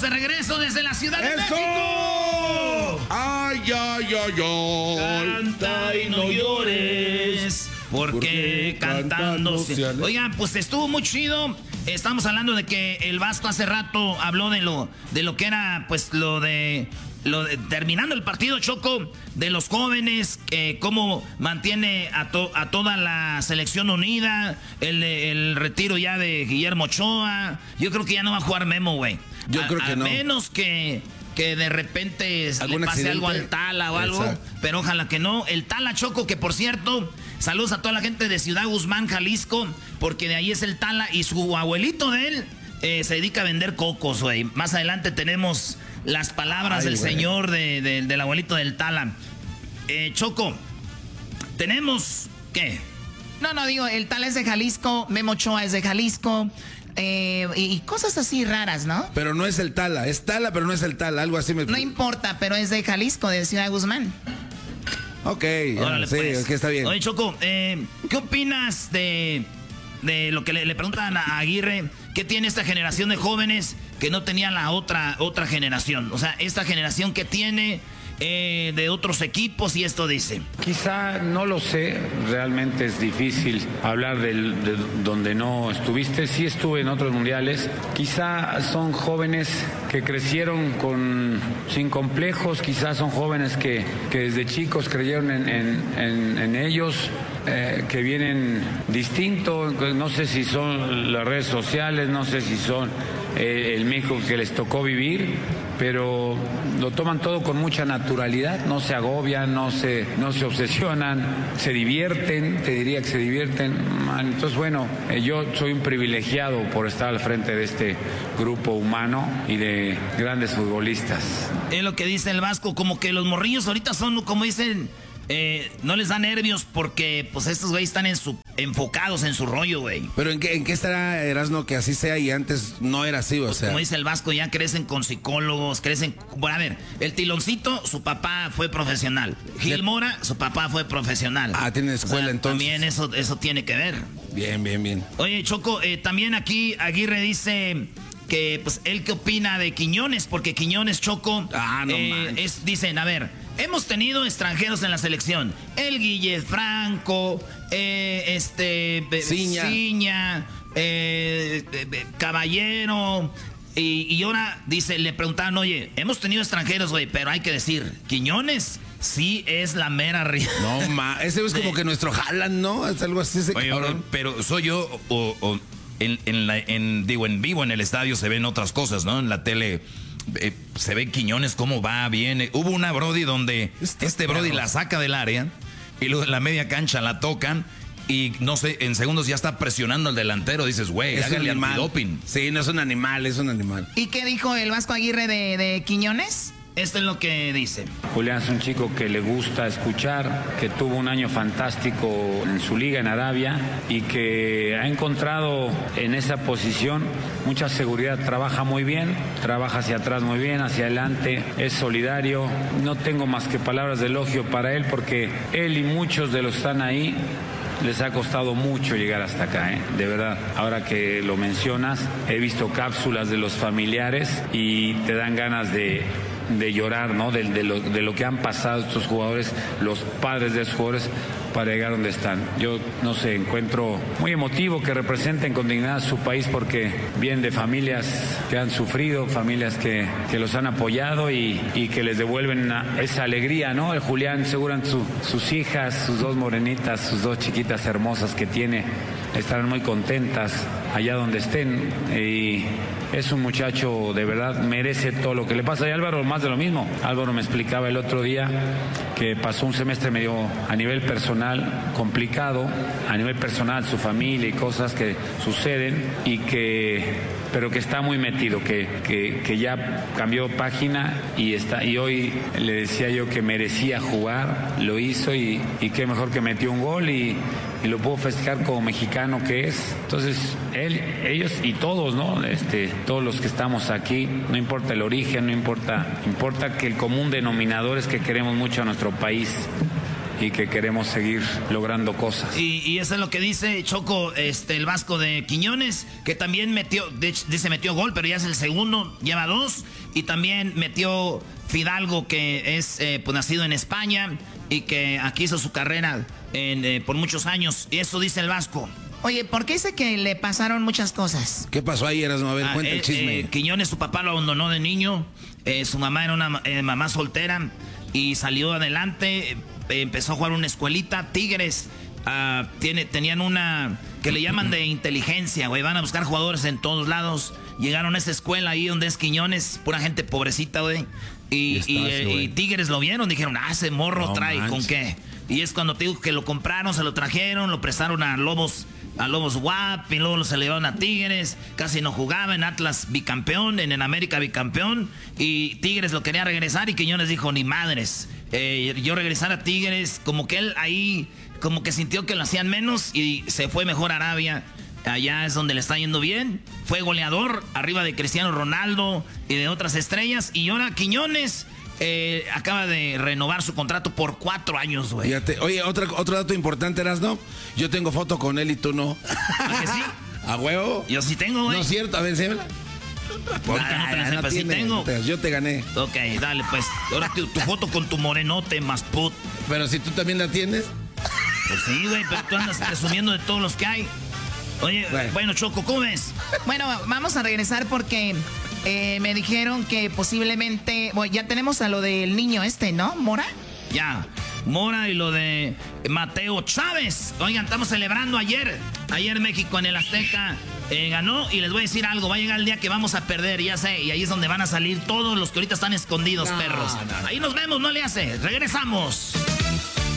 de regreso desde la Ciudad de ¡Eso! México. ¡Ay, ay, ay, ay! Canta y no llores, porque cantando se... Oigan, pues estuvo muy chido. Estamos hablando de que el Vasco hace rato habló de lo que era, pues, lo de terminando el partido, Choco, de los jóvenes, cómo mantiene a toda la selección unida, el retiro ya de Guillermo Ochoa. Yo creo que ya no va a jugar Memo, güey. Yo creo que no. A menos que de repente le pase algo al Tala o algo. Exacto. Pero ojalá que no. El Tala, Choco, que por cierto, saludos a toda la gente de Ciudad Guzmán, Jalisco, porque de ahí es el Tala y su abuelito de él se dedica a vender cocos, güey. Más adelante tenemos las palabras del señor del abuelito del Tala. Choco, tenemos... ¿Qué? No, digo, el Tala es de Jalisco, Memo Ochoa es de Jalisco, y cosas así raras, ¿no? Pero no es el Tala, es Tala, pero no es el Tala, algo así me... No importa, pero es de Jalisco, de Ciudad Guzmán. Ok, órale, sí, pues. Es que está bien. Oye, Choco, ¿qué opinas de lo que le preguntan a Aguirre? ¿Qué tiene esta generación de jóvenes que no tenía la otra generación? O sea, esta generación que tiene de otros equipos, y esto dice. Quizá no lo sé, realmente es difícil hablar de donde no estuviste. Sí estuve en otros mundiales. Quizá son jóvenes que crecieron sin complejos, quizá son jóvenes que desde chicos creyeron en ellos. Que vienen distintos, no sé si son las redes sociales, no sé si son el México que les tocó vivir, pero lo toman todo con mucha naturalidad, no se agobian, no se obsesionan, se divierten, te diría que se divierten. Entonces, bueno, yo soy un privilegiado por estar al frente de este grupo humano y de grandes futbolistas. Es lo que dice el Vasco, como que los morrillos ahorita son, como dicen... no les da nervios porque pues estos güeyes están enfocados en su rollo, güey. Pero ¿en qué estará, Erasno, que así sea y antes no era así, o sea? Como dice el Vasco, ya crecen con psicólogos, Bueno, a ver, el Tiloncito, su papá fue profesional. Gil Mora, su papá fue profesional. Ah, tiene escuela, entonces. También eso tiene que ver. Bien. Oye, Choco, también aquí Aguirre dice... que pues él qué opina de Quiñones, porque Quiñones, Choco, dicen, a ver, hemos tenido extranjeros en la selección, el Guille Franco, Ciña, Caballero, y ahora dice, le preguntaban, oye, hemos tenido extranjeros, güey, pero hay que decir, Quiñones sí es la mera ría. No, ese es como que nuestro Haaland, ¿no? Es algo así, ese cabrón. Pero soy yo en vivo en el estadio se ven otras cosas, ¿no? En la tele se ve Quiñones cómo va, viene. Hubo una Brody donde este Brody la saca del área y luego en la media cancha la tocan y no sé, en segundos ya está presionando al delantero. Dices, güey, hágale antidoping. Sí, no es un animal, es un animal. ¿Y qué dijo el Vasco Aguirre de Quiñones? Esto es lo que dice. Julián es un chico que le gusta escuchar, que tuvo un año fantástico en su liga en Arabia y que ha encontrado en esa posición mucha seguridad. Trabaja muy bien, trabaja hacia atrás muy bien, hacia adelante, es solidario. No tengo más que palabras de elogio para él porque él y muchos de los que están ahí les ha costado mucho llegar hasta acá, de verdad. Ahora que lo mencionas, he visto cápsulas de los familiares y te dan ganas de llorar, ¿no? De lo que han pasado estos jugadores, los padres de esos jugadores, para llegar donde están. Yo, no sé, encuentro muy emotivo que representen con dignidad a su país porque vienen de familias que han sufrido, familias que los han apoyado y que les devuelven esa alegría, ¿no? El Julián, seguramente sus hijas, sus dos morenitas, sus dos chiquitas hermosas que tiene, estarán muy contentas allá donde estén y es un muchacho, de verdad, merece todo lo que le pasa. Y Álvaro, más de lo mismo. Álvaro me explicaba el otro día que pasó un semestre medio a nivel personal complicado, a nivel personal, su familia y cosas que suceden, pero que está muy metido, que ya cambió página y hoy le decía yo que merecía jugar, lo hizo y qué mejor que metió un gol y lo pudo festejar como mexicano que es. Entonces, ellos y todos, ¿no? Todos los que estamos aquí, no importa el origen, no importa que el común denominador es que queremos mucho a nuestro país y que queremos seguir logrando cosas. Y eso es lo que dice Choco, el Vasco de Quiñones, que también metió, dice metió gol, pero ya es el segundo, lleva 2, y también metió Fidalgo, que es pues nacido en España y que aquí hizo su carrera por muchos años, y eso dice el Vasco. Oye, ¿por qué dice que le pasaron muchas cosas? ¿Qué pasó ahí, Erasmo? A ver, cuenta el chisme. Quiñones, su papá lo abandonó de niño, su mamá era una mamá soltera y salió adelante, empezó a jugar una escuelita, Tigres, tenían una que le llaman de inteligencia, güey, van a buscar jugadores en todos lados, llegaron a esa escuela ahí donde es Quiñones, pura gente pobrecita, güey, y Tigres lo vieron, dijeron, ese morro no trae, manches. ¿Con qué? Y es cuando te digo que lo compraron, se lo trajeron, lo prestaron a Lobos WAP, y luego se le llevaron a Tigres, casi no jugaba, en Atlas bicampeón, en América bicampeón, y Tigres lo quería regresar y Quiñones dijo, ni madres, yo regresar a Tigres, como que él ahí, como que sintió que lo hacían menos y se fue mejor a Arabia, allá es donde le está yendo bien, fue goleador, arriba de Cristiano Ronaldo y de otras estrellas, y ahora Quiñones acaba de renovar su contrato por 4 años, güey. Oye, otro dato importante, Erasmo. Yo tengo foto con él y tú no. ¿A que sí? ¿A huevo? Yo sí tengo, güey. No es cierto, a ver, enséñala. Porque no te la sepas, sí tengo. Yo te gané. Ok, dale, pues. Ahora tu foto con tu morenote más put. Pero si tú también la tienes. Pues sí, güey, pero tú andas presumiendo de todos los que hay. Oye, bueno, Choco, ¿cómo ves? Bueno, vamos a regresar porque me dijeron que posiblemente... Bueno, ya tenemos a lo del niño ¿no? ¿Mora? Ya, Mora y lo de Mateo Chávez. Oigan, estamos celebrando ayer México en el Azteca ganó, y les voy a decir algo, va a llegar el día que vamos a perder, ya sé, y ahí es donde van a salir todos los que ahorita están escondidos, perros. Ahí nos vemos, no le hace, regresamos.